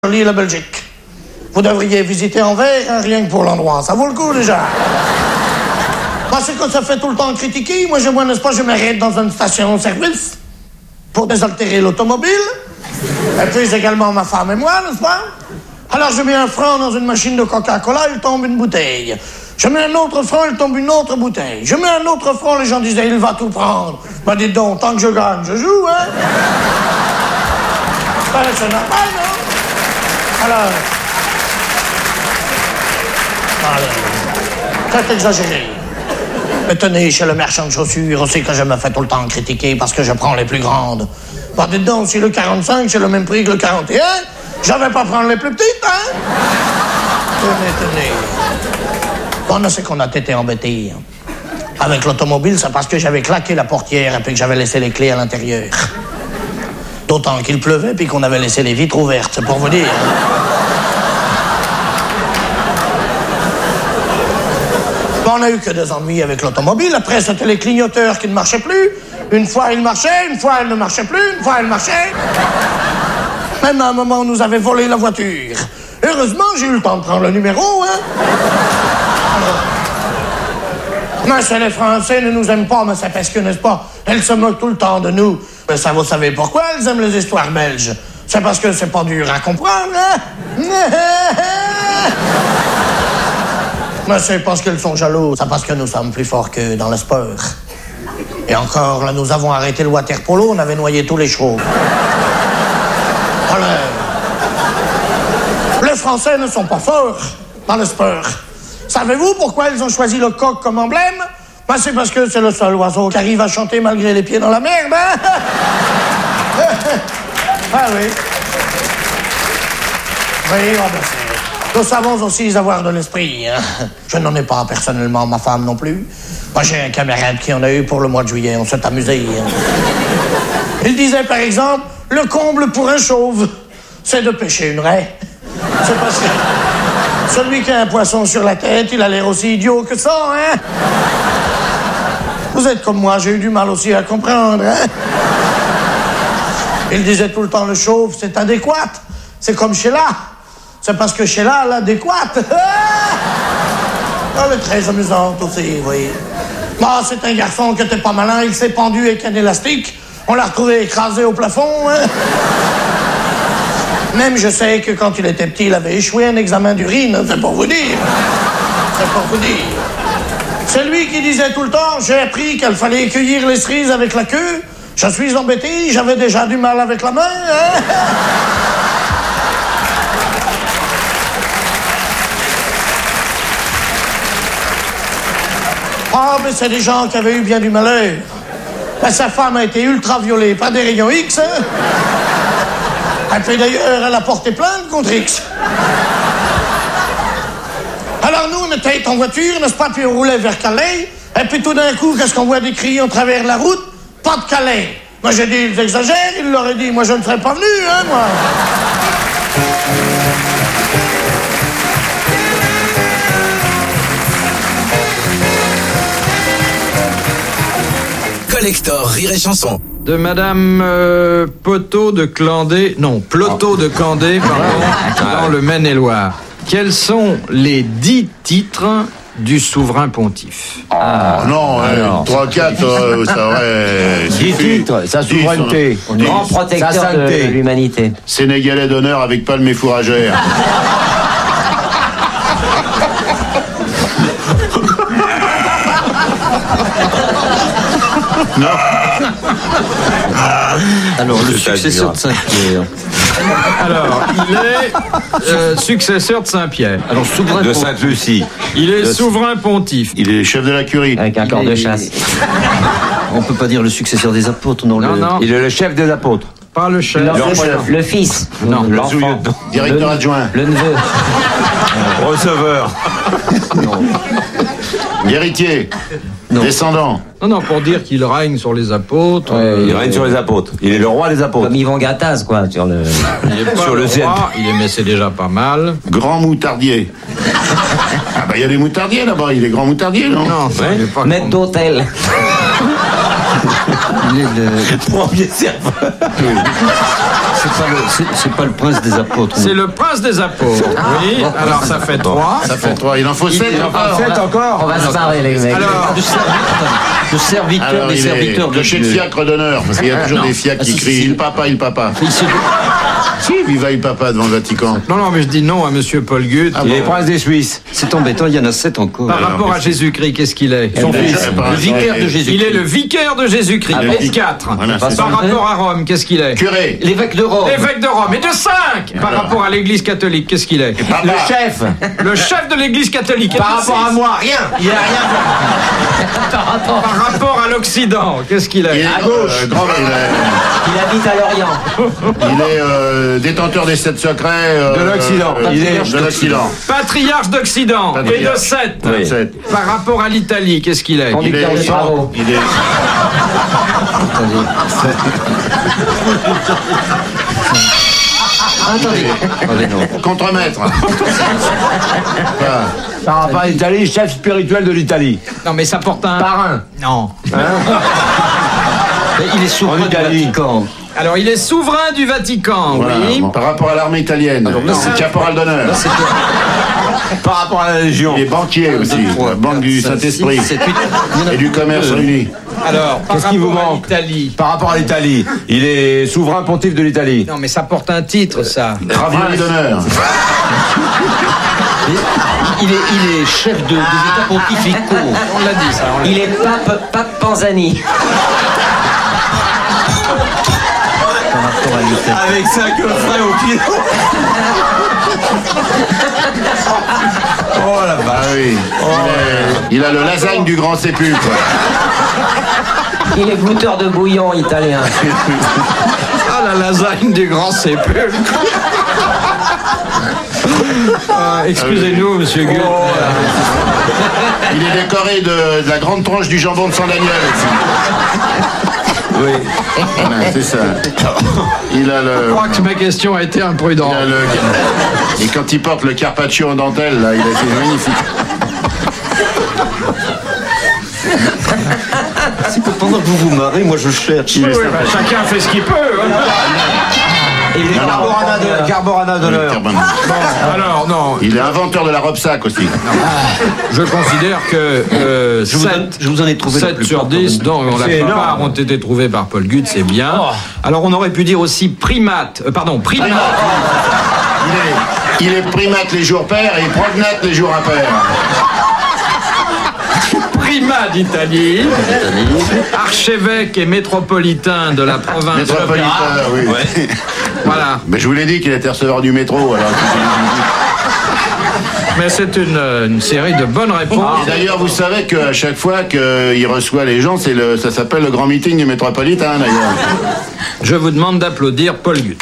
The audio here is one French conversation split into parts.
Jolie la Belgique. Vous devriez visiter Anvers, hein, rien que pour l'endroit. Ça vaut le coup, déjà. Parce que ça fait tout le temps critiquer. Moi, n'est-ce pas, je m'arrête dans une station-service pour désaltérer l'automobile. Et puis, également ma femme et moi, n'est-ce pas? Alors, je mets un franc dans une machine de Coca-Cola, il tombe une bouteille. Je mets un autre franc, il tombe une autre bouteille. Je mets un autre franc, les gens disaient, il va tout prendre. Ben, dites donc, tant que je gagne, je joue, hein? Ben, c'est normal, non? Alors, c'est exagéré. Mais tenez, chez le marchand de chaussures, aussi que je me fais tout le temps critiquer parce que je prends les plus grandes. Bah, dites donc, si le 45, c'est le même prix que le 41, je vais pas prendre les plus petites, hein? Tenez. Bon, c'est qu'on a été embêtés. Avec l'automobile, c'est parce que j'avais claqué la portière et puis que j'avais laissé les clés à l'intérieur. D'autant qu'il pleuvait puis qu'on avait laissé les vitres ouvertes, c'est pour vous dire. Bon, on n'a eu que des ennuis avec l'automobile. Après, c'était les clignoteurs qui ne marchaient plus. Une fois, ils marchaient, une fois, ils ne marchaient plus, une fois, ils marchaient. Même à un moment, on nous avait volé la voiture. Heureusement, j'ai eu le temps de prendre le numéro, hein. Mais c'est les Français ne nous aiment pas, mais c'est parce que, n'est-ce pas, elles se moquent tout le temps de nous. Mais ça, vous savez pourquoi elles aiment les histoires belges? C'est parce que c'est pas dur à comprendre, hein? Mais c'est parce qu'elles sont jalouses. C'est parce que nous sommes plus forts qu'eux dans le sport. Et encore, là, nous avons arrêté le water polo, on avait noyé tous les chevaux. Alors, les Français ne sont pas forts dans le sport. Savez-vous pourquoi ils ont choisi le coq comme emblème? Ben, c'est parce que c'est le seul oiseau qui arrive à chanter malgré les pieds dans la merde, hein? Ah oui. Oui, oh ben nous savons aussi avoir de l'esprit, hein? Je n'en ai pas personnellement, ma femme non plus. Moi, j'ai un camarade qui en a eu pour le mois de juillet, on s'est amusé. Hein? Il disait, par exemple, le comble pour un chauve, c'est de pêcher une raie. C'est parce que celui qui a un poisson sur la tête, il a l'air aussi idiot que ça, hein? Vous êtes comme moi, j'ai eu du mal aussi à comprendre, hein? Il disait tout le temps, le chauve, c'est adéquat. C'est comme Sheila. C'est parce que Sheila, l'adéquate. Elle est très amusante aussi, vous voyez. Bah, c'est un garçon qui était pas malin, il s'est pendu avec un élastique. On l'a retrouvé écrasé au plafond, hein? Même je sais que quand il était petit, il avait échoué un examen d'urine, c'est pour vous dire. C'est pour vous dire. C'est lui qui disait tout le temps, j'ai appris qu'il fallait cueillir les cerises avec la queue. Je suis embêté, j'avais déjà du mal avec la main, hein? Ah, mais c'est des gens qui avaient eu bien du malheur. Ben, sa femme a été ultra violée par des rayons X, hein? Et puis d'ailleurs, elle a porté plainte contre X. Alors nous, on était en voiture, n'est-ce pas, puis on roulait vers Calais, et puis tout d'un coup, qu'est-ce qu'on voit des cris en travers de la route? Pas de Calais. Moi, j'ai dit, ils exagèrent, il leur a dit, moi, je ne serais pas venu, hein, moi. Collector Rire et Chanson. De Madame Poteau de Clandé, non, Ploteau de Candé, pardon, dans le Maine-et-Loire. Quels sont les 10 titres du souverain pontife? Non, 3-4, ça aurait... 10 titres, sa souveraineté, grand protecteur de l'humanité. Sénégalais d'honneur avec palme et fourragère. Non. Alors, le successeur de Saint-Pierre. Alors, il est successeur de Saint-Pierre. Alors, souverain de Sainte-Lucie. Il est souverain pontife. Il est chef de la curie. Avec un corps de chasse. On peut pas dire le successeur des apôtres, non? Non. Il est le chef des apôtres. Pas le chef. Le fils. Non, l'enfant. Directeur adjoint. Le neveu. Receveur. Non. Héritier. Non. Descendant. Non, pour dire qu'il règne sur les apôtres. Il règne sur les apôtres. Il est le roi des apôtres. Comme Yvan Gattaz, quoi, sur le... Il est pas sur le le ciel. roi, mais c'est déjà pas mal. Grand moutardier. Ah bah il y a des moutardiers là-bas, il est grand moutardier, non? Non, il est pas Maître d'hôtel. Il est le Premier serveur. C'est pas le prince des apôtres. C'est le prince des apôtres. Oui, alors ça fait 3. Ça fait 3. Il en faut 7 encore. 7 encore. On va se barrer, les mecs. Alors, Le serviteur Alors, des il serviteurs est de le chef Dieu. fiacre d'honneur, parce qu'il y a toujours des fiacres qui crient il papa, il papa. Si, viva il papa devant le Vatican. non, mais je dis non à monsieur Paul Gut. Il est prince des Suisses. C'est embêtant, il y en a 7 encore. Par rapport à Jésus-Christ, qu'est-ce qu'il est? Son fils, Le vicaire de Jésus. Il est le vicaire de Jésus-Christ. Ah bon. Et 4. Voilà, c'est Par ça. rapport à Rome, qu'est-ce qu'il est? Curé. L'évêque de Rome. Évêque de Rome. Et de 5. Par rapport à l'église catholique, qu'est-ce qu'il est? Papa. Le chef. Le chef de l'église catholique. Et Par de rapport à 6. moi, rien. Il a rien. Par rapport à l'Occident, qu'est-ce qu'il Il est? est À gauche. Il habite à Lorient. il est détenteur des 7 secrets De l'Occident. Il est de l'Occident. Patriarche d'Occident. Et de Patriarche. 7. Oui. 7. Par rapport à l'Italie, qu'est-ce qu'il est? Il Conducteur de est travaux. il est Attendez, non. contremaître. Par rapport à l'Italie, chef spirituel de l'Italie. Non, mais ça porte un... Parrain. Non. Mais il est souverain du Vatican. Alors, il est souverain du Vatican, Voilà. oui. Bon, par rapport à l'armée italienne. Caporal d'honneur. Par rapport à la Légion. Il est banquier aussi. La banque du Saint-Esprit. Et du commerce réuni. Alors, par Qu'est-ce qui vous rapport à manque l'Italie... Par rapport à l'Italie. Il est souverain pontife de l'Italie. Non, mais ça porte un titre, ça. Ravioli d'honneur. Il est chef des États pontificaux. On l'a dit, ça. Il est pape Panzani. Par rapport à l'Italie. Avec 5 frais au kilo. Oh la vache. Ah oui. Il a le lasagne du grand sépulcre. Il est goûteur de bouillon italien. Ah, la lasagne du grand sépulcre. Excusez-nous, monsieur Gut. Il est décoré de la grande tranche du jambon de Saint-Daniel aussi. Oui. Voilà, c'est ça. Il a Je le... crois que ma question a été il imprudente. a le- Et quand il porte le carpaccio en dentelle, là, c'est magnifique. C'est que pendant que vous vous marrez, moi je cherche. Oui, bah, chacun fait ce qu'il peut. Et il est Carborana d'honneur. Carbone. Alors, non, Il est inventeur de la robe sac aussi. je considère que Je vous en ai trouvé la 7 plupart, sur 10, quand même. donc la C'est plupart énorme. ont été trouvés par Paul Gut, c'est bien. Alors on aurait pu dire aussi primate. Primate. Il est primate les jours pairs et prognate les jours impairs. Primat d'Italie. Archevêque et métropolitain de la province de Métropolitain, l'Opéra. oui. Voilà. Mais je vous l'ai dit qu'il était receveur du métro. Alors. Mais c'est une série de bonnes réponses. Et d'ailleurs, vous savez qu'à chaque fois qu'il reçoit les gens, ça s'appelle le grand meeting du métropolitain, d'ailleurs. Je vous demande d'applaudir Paul Gut.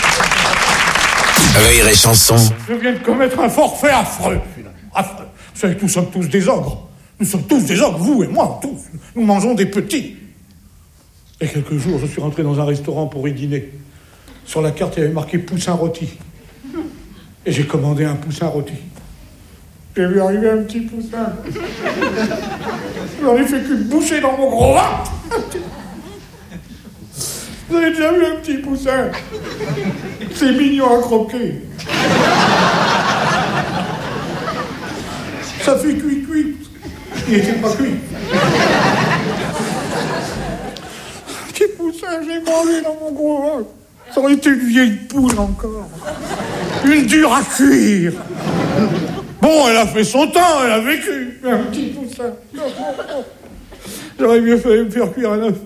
Rire et chanson. Je viens de commettre un forfait affreux, finalement. Affreux. Vous savez que nous sommes tous des ogres. Nous sommes tous des ogres, vous et moi, tous. Nous mangeons des petits. Il y a quelques jours, je suis rentré dans un restaurant pour y dîner. Sur la carte, il y avait marqué poussin rôti. Et j'ai commandé un poussin rôti. J'ai vu arriver un petit poussin. J'en ai fait qu'une bouchée dans mon gros ventre. Vous avez déjà vu un petit poussin? C'est mignon à croquer. Ça fait cuit. Il n'était pas cuit. Petit poussin, j'ai mangé dans mon gros ventre. Ça aurait été une vieille poule encore. Une dure à cuire. Bon, elle a fait son temps, elle a vécu. Un petit poussin. J'aurais mieux fait me faire cuire un œuf.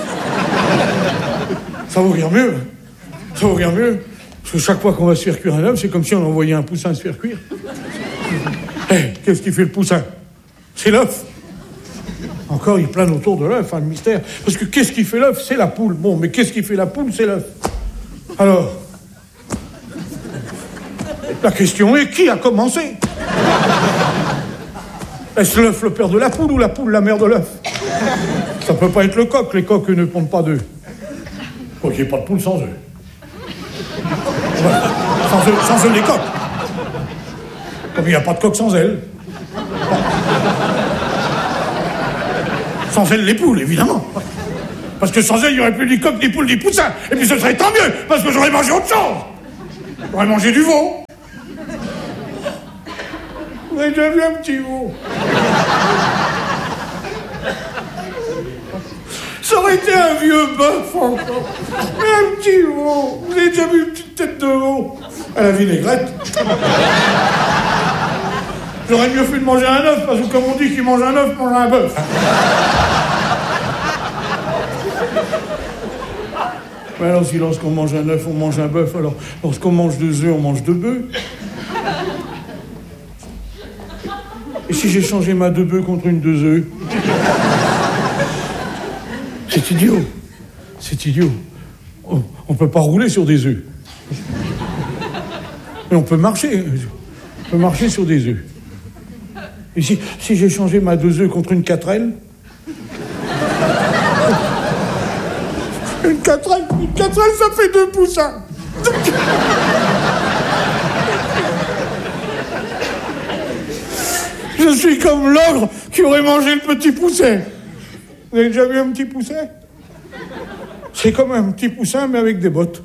Ça vaut rien mieux. Ça vaut rien mieux. Parce que chaque fois qu'on va se faire cuire un œuf, c'est comme si on envoyait un poussin se faire cuire. Hey, qu'est-ce qui fait le poussin? C'est l'œuf. Encore, il plane autour de l'œuf, le mystère. Parce que qu'est-ce qui fait l'œuf? C'est la poule. Bon, mais qu'est-ce qui fait la poule? C'est l'œuf. Alors, la question est, qui a commencé? Est-ce l'œuf le père de la poule ou la poule la mère de l'œuf? Ça peut pas être le coq. Les coqs ne pondent pas d'œufs. Quoi qu'il n'y ait pas de poule sans œufs. Voilà. Sans œufs des coqs. Comme il n'y a pas de coq sans ailes. Sans ailes les poules, évidemment. Parce que sans elle, il n'y aurait plus ni coq, ni poule, ni poussin. Et puis ce serait tant mieux, parce que j'aurais mangé autre chose. J'aurais mangé du veau. Vous avez déjà vu un petit veau? Ça aurait été un vieux bœuf encore. Mais un petit veau. Vous avez déjà vu une petite tête de veau? À la vinaigrette. J'aurais mieux fait de manger un œuf, parce que comme on dit qu'il mange un œuf, mange un bœuf. Mais alors, si lorsqu'on mange un œuf, on mange un bœuf, alors lorsqu'on mange 2 œufs, on mange 2 bœufs. Et si j'ai changé ma 2 bœufs contre une 2 œufs? C'est idiot. C'est idiot. On peut pas rouler sur des œufs. Mais on peut marcher. On peut marcher sur des œufs. Et si j'ai changé ma 2 œufs contre une 4L? Une 4L, ça fait 2 poussins. Je suis comme l'ogre qui aurait mangé le petit pousset. Vous avez déjà vu un petit pousset? C'est comme un petit poussin, mais avec des bottes.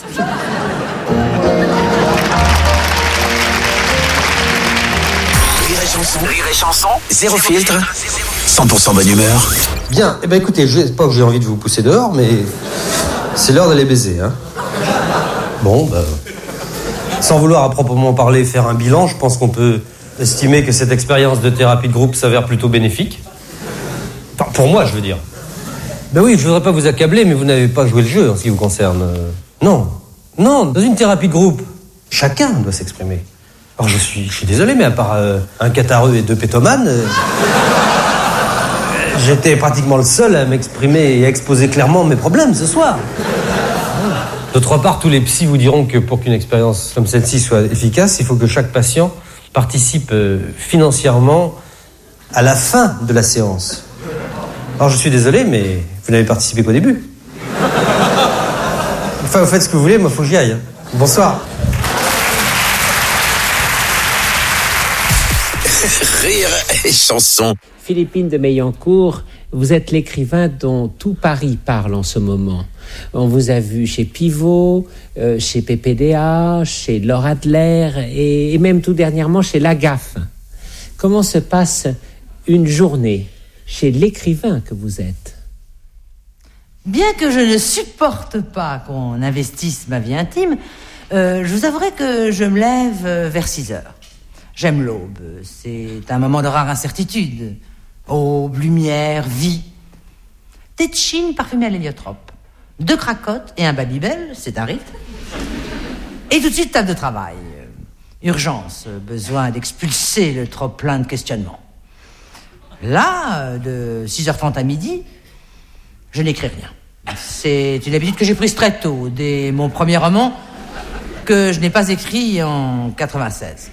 Rire et chanson, zéro filtre, 100% bonne humeur. Bien, eh ben écoutez, je sais pas que j'ai envie de vous pousser dehors, mais c'est l'heure d'aller baiser, hein. Bon, sans vouloir à proprement parler faire un bilan, je pense qu'on peut estimer que cette expérience de thérapie de groupe s'avère plutôt bénéfique. Enfin, pour moi, je veux dire. Ben oui, je voudrais pas vous accabler, mais vous n'avez pas joué le jeu en ce qui vous concerne. Non, dans une thérapie de groupe, chacun doit s'exprimer. Alors je suis désolé, mais à part un cathareux et 2 pétomanes, j'étais pratiquement le seul à m'exprimer et à exposer clairement mes problèmes ce soir. D'autre part, tous les psys vous diront que pour qu'une expérience comme celle-ci soit efficace, il faut que chaque patient participe financièrement à la fin de la séance. Alors je suis désolé, mais vous n'avez participé qu'au début. Enfin, vous faites ce que vous voulez, moi faut que j'y aille. Bonsoir. Rire et chanson. Philippine de Meillancourt, vous êtes l'écrivain dont tout Paris parle en ce moment. On vous a vu chez Pivot, chez PPDA, chez Laura Adler et même tout dernièrement chez Lagaffe. Comment se passe une journée chez l'écrivain que vous êtes? Bien que je ne supporte pas qu'on investisse ma vie intime, je vous avouerai que je me lève vers 6 heures. J'aime l'aube, c'est un moment de rare incertitude. Aube, lumière, vie. Thé de Chine parfumé à l'héliotrope. 2 cracottes et un Babybel, c'est un rite. Et tout de suite, table de travail. Urgence, besoin d'expulser le trop plein de questionnements. Là, de 6h30 à midi, je n'écris rien. C'est une habitude que j'ai prise très tôt, dès mon premier roman, que je n'ai pas écrit en 96.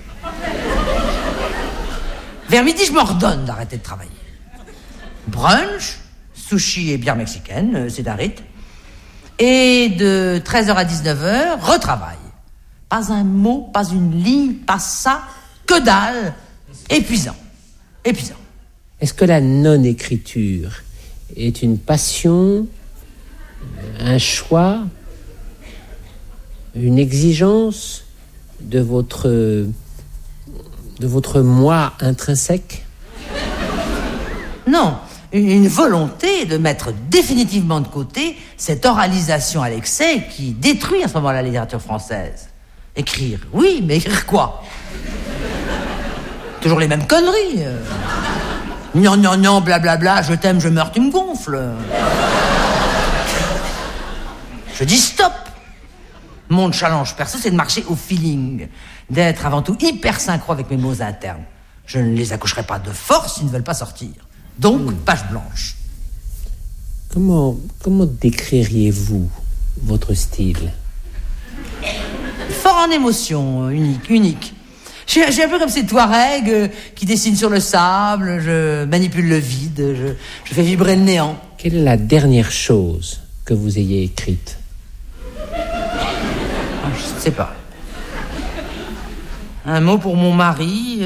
Vers midi, je m'ordonne d'arrêter de travailler. Brunch, sushi et bière mexicaine, c'est un rite. Et de 13h à 19h, retravail. Pas un mot, pas une ligne, pas ça, que dalle. Épuisant. Est-ce que la non-écriture est une passion, un choix, une exigence de votre moi intrinsèque? Non, une volonté de mettre définitivement de côté cette oralisation à l'excès qui détruit à ce moment la littérature française. Écrire, oui, mais écrire quoi? Toujours les mêmes conneries. Gnan, blablabla, je t'aime, je meurs, tu me gonfles. Je dis stop. Mon challenge perso, c'est de marcher au feeling, d'être avant tout hyper synchro avec mes mots internes. Je ne les accoucherai pas de force, ils ne veulent pas sortir. Donc, page blanche. Comment décririez-vous votre style? Fort en émotion, unique. Je suis un peu comme ces Touaregs qui dessinent sur le sable, je manipule le vide, je fais vibrer le néant. Quelle est la dernière chose que vous ayez écrite? Je ne sais pas. Un mot pour mon mari,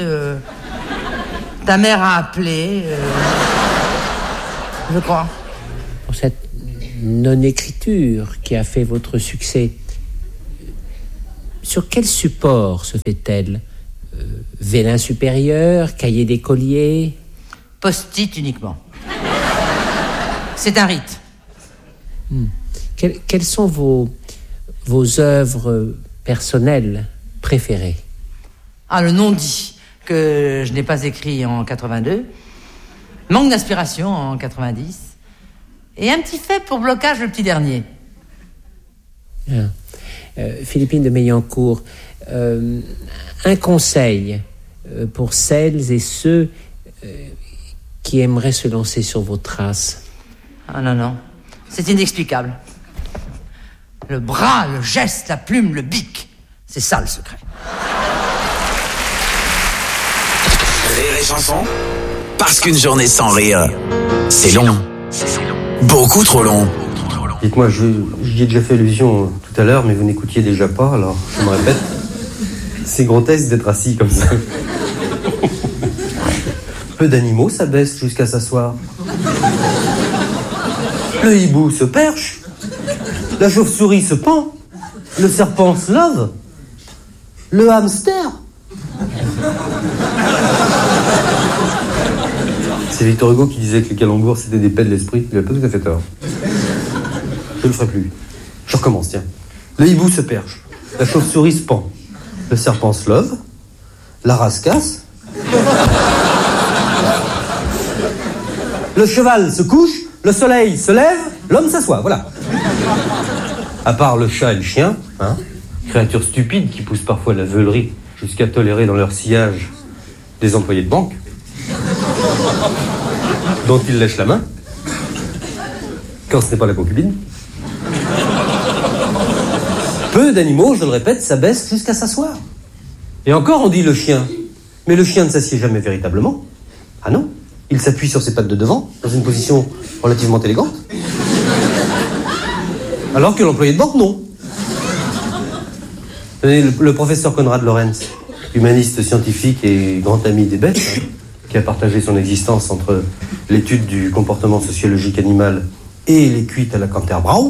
ta mère a appelé, je crois. Pour cette non-écriture qui a fait votre succès. Sur quel support se fait-elle? Vélin supérieur, cahier d'écolier? Post-it uniquement. C'est un rite. Quelles sont vos œuvres personnelles préférées? Le non-dit, que je n'ai pas écrit en 82. Manque d'inspiration en 90. Et un petit fait pour blocage le petit dernier. Philippine de Meillancourt, un conseil pour celles et ceux qui aimeraient se lancer sur vos traces. Non. C'est inexplicable. Le bras, le geste, la plume, le bic. C'est ça le secret. Rire et chanson, parce qu'une journée sans rire, c'est long. Beaucoup trop long. Dites-moi, j'y ai déjà fait allusion tout à l'heure, mais vous n'écoutiez déjà pas, alors je me répète. C'est grotesque d'être assis comme ça. Peu d'animaux s'abaissent jusqu'à s'asseoir. Le hibou se perche. La chauve-souris se pend. Le serpent se lave. Le hamster. C'est Victor Hugo qui disait que les calembours c'était des paix de l'esprit. Il a pas tout à fait tort. Je ne le ferai plus. Je recommence, tiens. Le hibou se perche. La chauve-souris se pend. Le serpent se love. La race casse. Le cheval se couche. Le soleil se lève. L'homme s'assoit. Voilà. À part le chat et le chien, créatures stupides qui poussent parfois la veulerie jusqu'à tolérer dans leur sillage des employés de banque dont ils lèchent la main quand ce n'est pas la concubine. Peu d'animaux, je le répète, s'abaissent jusqu'à s'asseoir. Et encore, on dit le chien. Mais le chien ne s'assied jamais véritablement. Ah non, il s'appuie sur ses pattes de devant, dans une position relativement élégante. Alors que l'employé de banque, non. Le professeur Konrad Lorenz, humaniste scientifique et grand ami des bêtes, qui a partagé son existence entre l'étude du comportement sociologique animal et les cuites à la Canterbrau.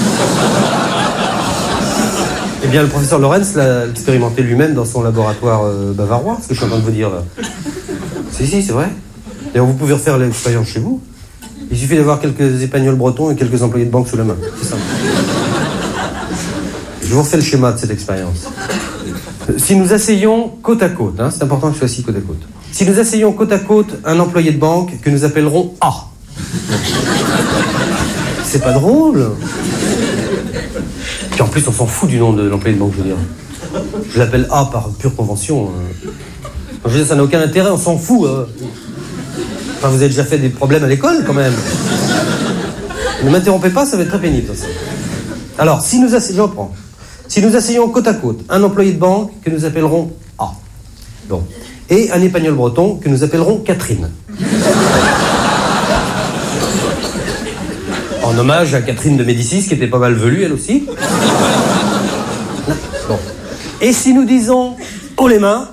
Eh bien, le professeur Lorenz l'a expérimenté lui-même dans son laboratoire bavarois, ce que je suis en train de vous dire là. Si, c'est vrai. D'ailleurs, vous pouvez refaire l'expérience chez vous. Il suffit d'avoir quelques épagnols bretons et quelques employés de banque sous la main. C'est simple. Je vous refais le schéma de cette expérience. Si nous asseyions côte à côte, c'est important que je sois assis côte à côte. Si nous asseyions côte à côte un employé de banque que nous appellerons A. C'est pas drôle. Puis en plus, on s'en fout du nom de l'employé de banque, je veux dire. Je l'appelle A par pure convention. Je veux dire, ça n'a aucun intérêt, on s'en fout. Enfin, vous avez déjà fait des problèmes à l'école, quand même. Ne m'interrompez pas, ça va être très pénible, ça. Alors, si nous asseyons côte à côte un employé de banque que nous appellerons A. Bon. Et un épagnol breton que nous appellerons Catherine. En hommage à Catherine de Médicis, qui était pas mal velue, elle aussi. Bon. Et si nous disons haut les mains,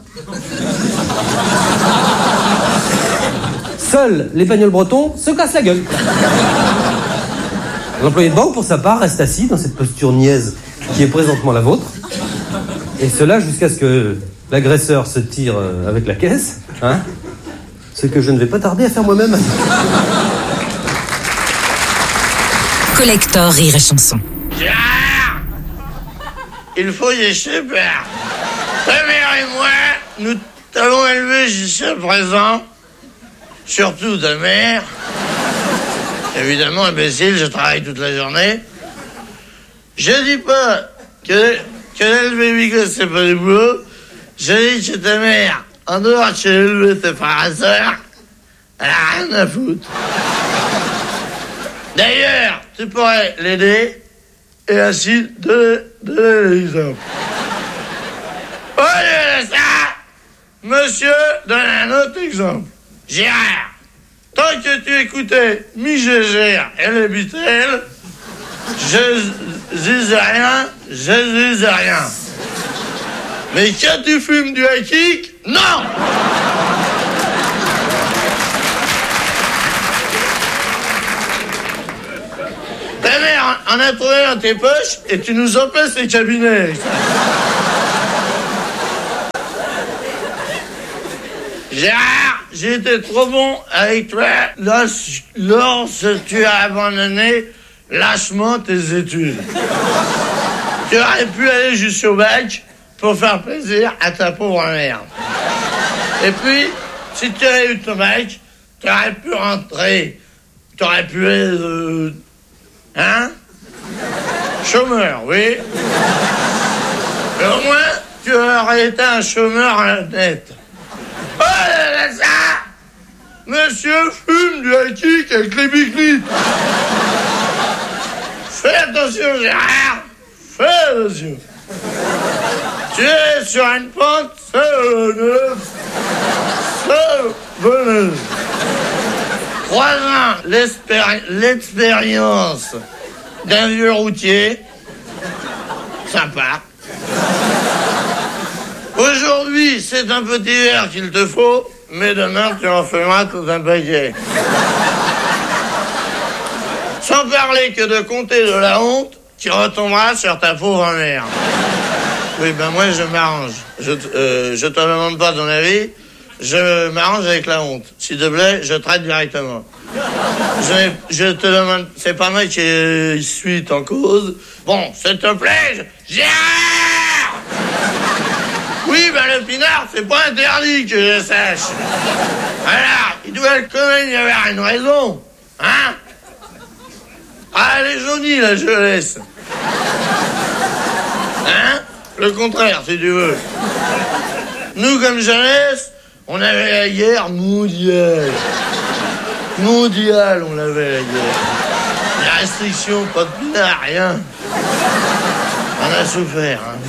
seul l'épagnol breton se casse la gueule. L'employé de banque, pour sa part, reste assis dans cette posture niaise qui est présentement la vôtre. Et cela jusqu'à ce que l'agresseur se tire avec la caisse. Ce que je ne vais pas tarder à faire moi-même. Collector Rire et Chanson. Gérard, il faut y super. Ta mère et moi, nous t'allons élever jusqu'à présent. Surtout ta mère. Évidemment, imbécile, je travaille toute la journée. Je dis pas que l'élever Bigot, c'est pas du boulot. Je dis que ta mère, en dehors de chez élever tes frères et sœurs, elle a rien à foutre. D'ailleurs, tu pourrais l'aider et ainsi donner l'exemple. Au lieu de ça, monsieur donne un autre exemple. Gérard, tant que tu écoutais Migégère et les Beatles, je dis rien. Mais quand tu fumes du high-kick, non! Ta mère Alors, on a trouvé dans tes poches et tu nous empêches les cabinets. Gérard, j'ai été trop bon avec toi lorsque tu as abandonné lâchement tes études. Tu aurais pu aller jusqu'au bac pour faire plaisir à ta pauvre mère. Et puis, si tu avais eu ton bac, tu aurais pu rentrer. Tu aurais pu être... chômeur, oui. Mais au moins, tu aurais été un chômeur net. Oh là là, ça! Monsieur fume du high-kick avec les biquinis. Fais attention, Gérard. Fais attention. Tu es sur une pente savonneuse. Croisant l'expérience d'un vieux routier. Sympa. Aujourd'hui, c'est un petit verre qu'il te faut, mais demain, tu en feras tout un paquet. Sans parler que de compter de la honte qui retombera sur ta pauvre mère. Oui, ben moi, je m'arrange. Je te demande pas ton avis, je m'arrange avec la honte. S'il te plaît, je traite directement. Je te demande... C'est pas moi qui suis en cause. Bon, s'il te plaît, Gérard! Oui, ben le pinard, c'est pas interdit que je sache. Alors, il doit quand même y avoir une raison. Hein? Ah, elle est jaunie, la jeunesse. Hein? Le contraire, si tu veux. Nous, comme jeunesse, on avait la guerre mondiale. Mondiale, on avait la guerre. Les restrictions, pas de pinard, rien. On a souffert, hein.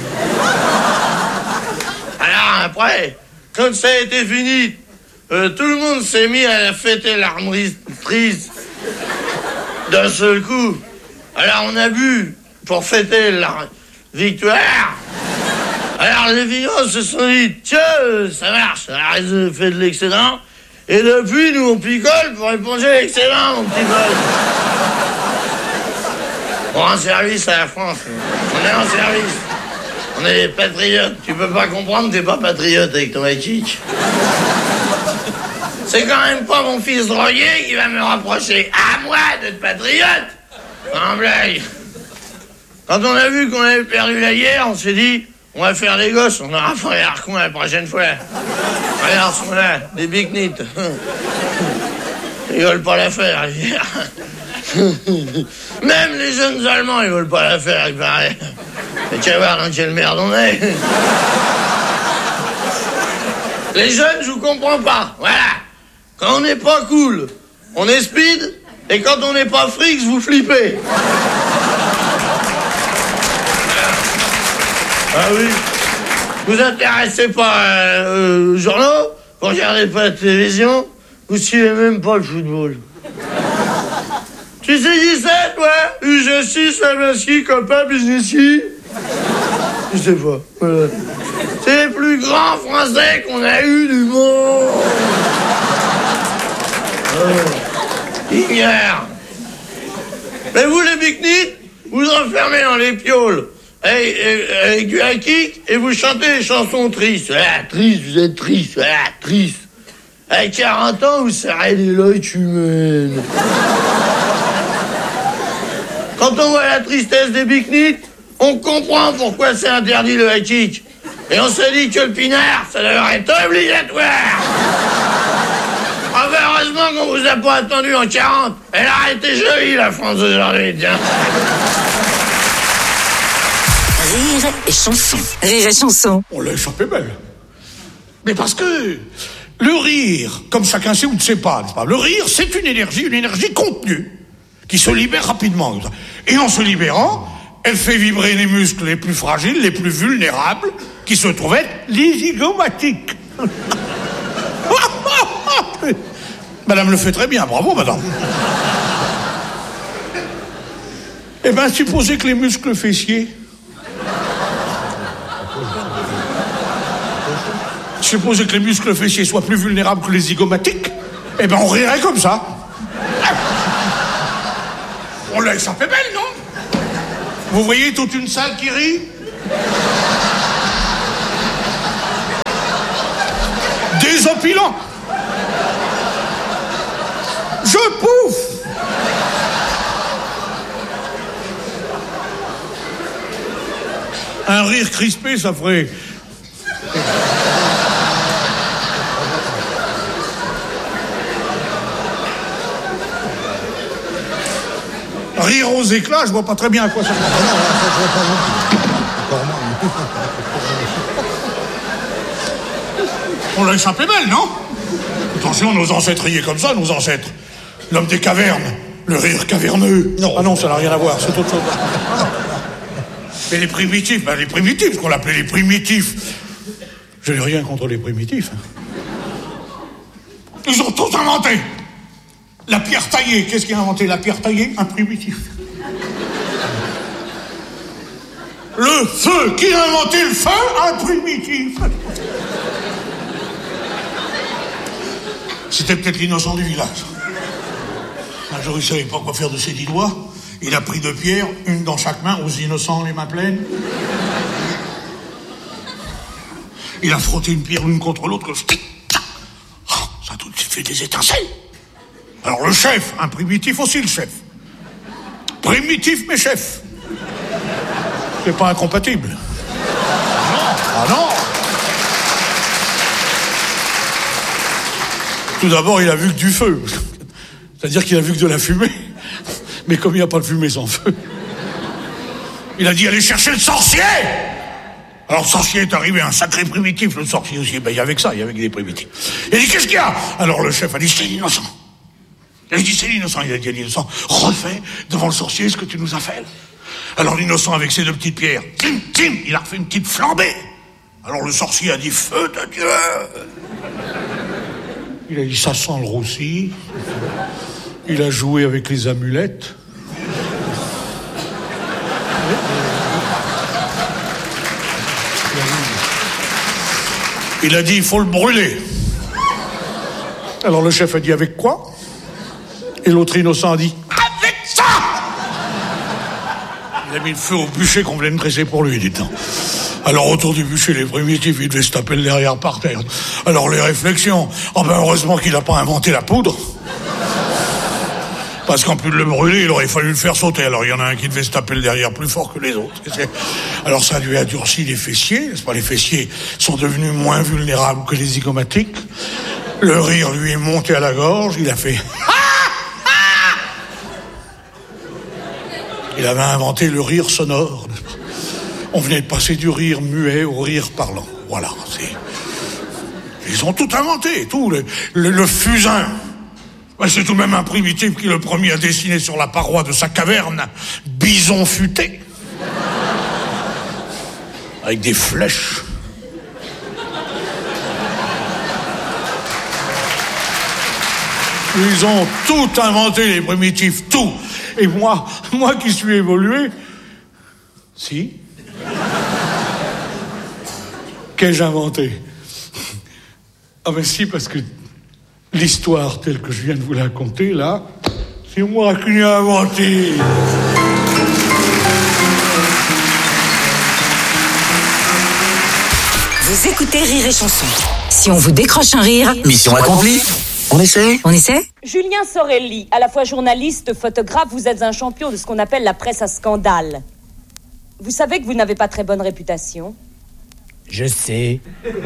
Alors après, quand ça a été fini, tout le monde s'est mis à fêter l'armistice d'un seul coup. Alors on a bu pour fêter la victoire. Alors les vivants se sont dit, tiens, ça marche, ça a fait de l'excédent. Et depuis, nous, on picole pour éponger l'excédent, mon petit pote. On rend service à la France. On est en service. On est des patriotes. Tu peux pas comprendre, t'es pas patriote avec ton éthique. C'est quand même pas mon fils drogué qui va me reprocher à moi d'être patriote. En blague. Quand on a vu qu'on avait perdu la guerre, on s'est dit, on va faire des gosses, on aura fait un con la prochaine fois. Regarde, ce là, des biquenites. Ils veulent pas la faire, la guerre. Même les jeunes Allemands, ils veulent pas la faire, il paraît. Mais tu vas voir dans quelle merde on est. Les jeunes, je vous comprends pas. Voilà. Quand on n'est pas cool, on est speed. Et quand on n'est pas fric, vous flippez. Ah oui. Vous intéressez pas aux journaux, vous regardez pas la télévision, vous suivez même pas le football. Tu sais qui c'est, toi? UG6, Fabianski, copain, businessy? Je sais pas. Voilà. C'est les plus grands Français qu'on a eu du monde. Ignore. Mais vous, les biquenites, vous enfermez dans les pioles. Avec du high-kick, et vous chantez des chansons tristes. Ah, triste, vous êtes triste. Ah, triste. À 40 ans, vous serrez des lois humaines. Quand on voit la tristesse des biquenites, on comprend pourquoi c'est interdit le high-kick. Et on se dit que le pinard, ça devrait être obligatoire. Enfin, heureusement qu'on vous a pas attendu en 40. Elle a été jolie, la France d'aujourd'hui, tiens. Rire et chanson. Rire et chanson. On l'a échappé belle. Mais parce que le rire, comme chacun sait ou ne sait pas, n'est-ce pas? Le rire, c'est une énergie contenue, qui se libère rapidement. Et en se libérant, elle fait vibrer les muscles les plus fragiles, les plus vulnérables, qui se trouvent être les zygomatiques. Madame le fait très bien, bravo madame. Eh bien, supposez que les muscles fessiers... Supposez que les muscles fessiers soient plus vulnérables que les zygomatiques, on rirait comme ça. On l'a échappé belle, non? Vous voyez toute une salle qui rit? Désopilant. Je pouffe. Un rire crispé, ça ferait... Rire aux éclats, je vois pas très bien à quoi ça sert. On l'a échappé belle, non? Attention, nos ancêtres riaient comme ça, nos ancêtres. L'homme des cavernes, le rire caverneux. Non. Ah non, ça n'a rien à voir, c'est autre chose. Mais les primitifs, ce qu'on appelait les primitifs. Je n'ai rien contre les primitifs. Ils ont tout inventé. La pierre taillée, qu'est-ce qui a inventé la pierre taillée? Un primitif. Le feu, qui a inventé le feu? Un primitif. C'était peut-être l'innocent du village. Un jour, il savait pas quoi faire de ses 10 doigts. Il a pris 2 pierres, une dans chaque main, aux innocents, les mains pleines. Il a frotté une pierre l'une contre l'autre. Ça a tout de suite fait des étincelles. Alors le chef, un primitif aussi, le chef. Primitif mais chef. C'est pas incompatible. Non. Ah non. Tout d'abord, il a vu que du feu. C'est-à-dire qu'il a vu que de la fumée. Mais comme il n'y a pas de fumée sans feu, il a dit allez chercher le sorcier. Alors le sorcier est arrivé, un sacré primitif, le sorcier aussi. Ben il y avait que ça, il y avait que des primitifs. Il a dit qu'est-ce qu'il y a? Alors le chef a dit c'est l'innocent. Il a dit c'est l'innocent. Il a dit à l'innocent refais devant le sorcier ce que tu nous as fait. Alors l'innocent avec ses 2 petites pierres, tim, tim, il a refait une petite flambée. Alors le sorcier a dit feu de Dieu. Il a dit ça sent le roussi. Il a joué avec les amulettes. Il a dit il faut le brûler. Alors le chef a dit avec quoi? Et l'autre innocent a dit avec ça. Il a mis le feu au bûcher qu'on voulait dresser pour lui, dites-donc. Alors autour du bûcher, les primitifs, ils devaient se taper le derrière par terre. Alors les réflexions, oh ben heureusement qu'il n'a pas inventé la poudre. Parce qu'en plus de le brûler, il aurait fallu le faire sauter. Alors il y en a un qui devait se taper le derrière plus fort que les autres. Alors ça lui a durci les fessiers, n'est-ce pas? Les fessiers sont devenus moins vulnérables que les zygomatiques. Le rire lui est monté à la gorge, il a fait... Il avait inventé le rire sonore. On venait de passer du rire muet au rire parlant. Voilà, c'est... Ils ont tout inventé, tout. Le fusain. C'est tout de même un primitif qui le premier a dessiné sur la paroi de sa caverne bison futé. Avec des flèches. Ils ont tout inventé, les primitifs, tout. Et moi qui suis évolué, si. Qu'ai-je inventé? Ah ben si, parce que l'histoire telle que je viens de vous la raconter, là, c'est moi qui l'ai inventée. Vous écoutez Rire et Chanson. Si on vous décroche un rire... Mission accomplie. On essaie? On essaie? Julien Sorelli, à la fois journaliste, photographe, vous êtes un champion de ce qu'on appelle la presse à scandale. Vous savez que vous n'avez pas très bonne réputation? Je sais.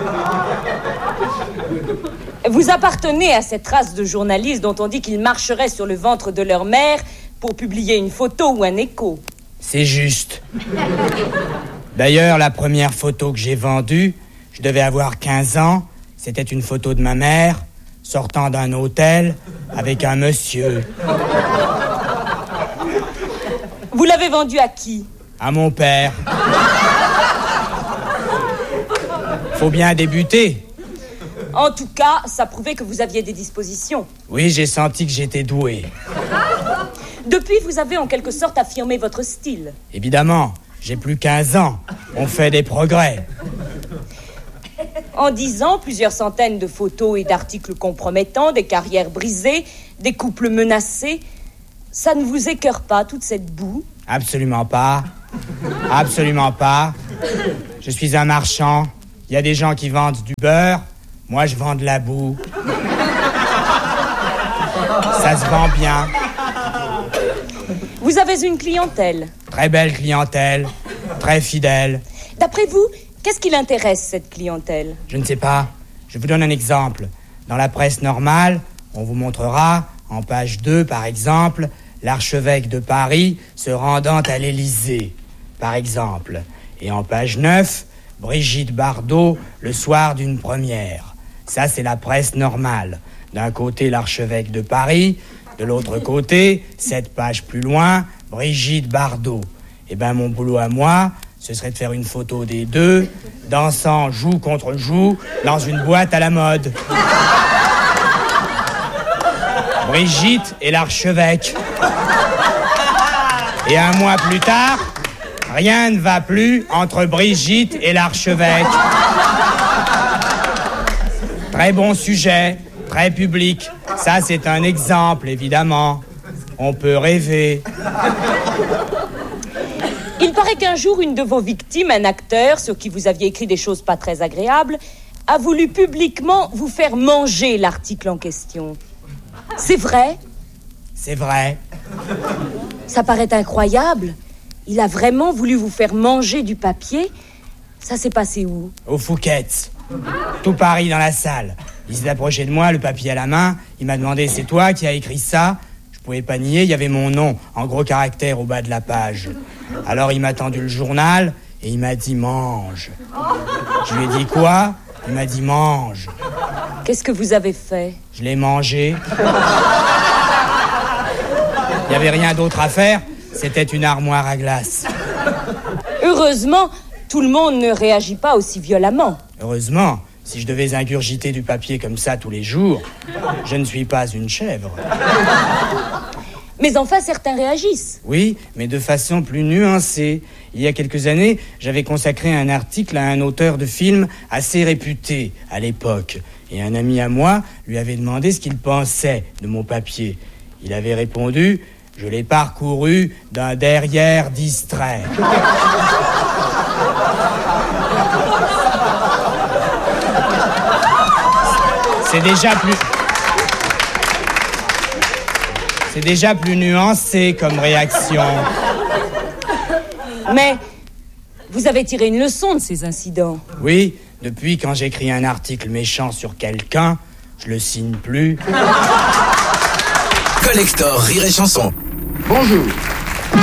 Vous appartenez à cette race de journalistes dont on dit qu'ils marcheraient sur le ventre de leur mère pour publier une photo ou un écho. C'est juste. D'ailleurs, la première photo que j'ai vendue, je devais avoir 15 ans. C'était une photo de ma mère sortant d'un hôtel avec un monsieur. Vous l'avez vendue à qui? À mon père. Faut bien débuter. En tout cas, ça prouvait que vous aviez des dispositions. Oui, j'ai senti que j'étais doué. Depuis, vous avez en quelque sorte affirmé votre style. Évidemment, j'ai plus 15 ans. On fait des progrès. En 10 ans, plusieurs centaines de photos et d'articles compromettants, des carrières brisées, des couples menacés. Ça ne vous écœure pas, toute cette boue? Absolument pas. Absolument pas. Je suis un marchand. Il y a des gens qui vendent du beurre. Moi, je vends de la boue. Ça se vend bien. Vous avez une clientèle. Très belle clientèle. Très fidèle. D'après vous, qu'est-ce qui l'intéresse, cette clientèle? Je ne sais pas. Je vous donne un exemple. Dans la presse normale, on vous montrera, en page 2 par exemple, l'archevêque de Paris se rendant à l'Élysée, par exemple. Et en page 9, Brigitte Bardot, le soir d'une première. Ça, c'est la presse normale. D'un côté, l'archevêque de Paris. De l'autre côté, 7 pages plus loin, Brigitte Bardot. Eh ben, mon boulot à moi, ce serait de faire une photo des deux, dansant joue contre joue, dans une boîte à la mode. Brigitte et l'archevêque. Et un mois plus tard, rien ne va plus entre Brigitte et l'archevêque. Très bon sujet, très public. Ça, c'est un exemple, évidemment. On peut rêver. Il paraît qu'un jour, une de vos victimes, un acteur sur qui vous aviez écrit des choses pas très agréables, a voulu publiquement vous faire manger l'article en question. C'est vrai? C'est vrai. Ça paraît incroyable. Il a vraiment voulu vous faire manger du papier? Ça s'est passé où? Au Fouquet's. Tout Paris dans la salle. Il s'est approché de moi, le papier à la main. Il m'a demandé, c'est toi qui as écrit ça? Je pouvais pas nier, il y avait mon nom, en gros caractères au bas de la page. Alors il m'a tendu le journal et il m'a dit, mange. Je lui ai dit quoi? Il m'a dit, mange. Qu'est-ce que vous avez fait? Je l'ai mangé. Il n'y avait rien d'autre à faire, c'était une armoire à glace. Heureusement, tout le monde ne réagit pas aussi violemment. Heureusement, si je devais ingurgiter du papier comme ça tous les jours, je ne suis pas une chèvre. Mais enfin, certains réagissent. Oui, mais de façon plus nuancée. Il y a quelques années, j'avais consacré un article à un auteur de film assez réputé à l'époque. Et un ami à moi lui avait demandé ce qu'il pensait de mon papier. Il avait répondu, je l'ai parcouru d'un derrière distrait. C'est déjà plus nuancé comme réaction. Mais vous avez tiré une leçon de ces incidents. Oui, depuis quand j'écris un article méchant sur quelqu'un, je le signe plus. Collector Rire et Chanson. Bonjour.